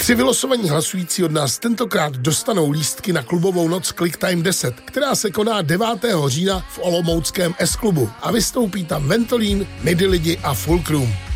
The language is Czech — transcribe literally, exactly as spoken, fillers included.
Tři vylosovaní hlasující od nás tentokrát dostanou lístky na klubovou noc Clicktime deset, která se koná devátého října v olomouckém S-klubu a vystoupí tam Ventolin, Midi lidi a Fulcrum.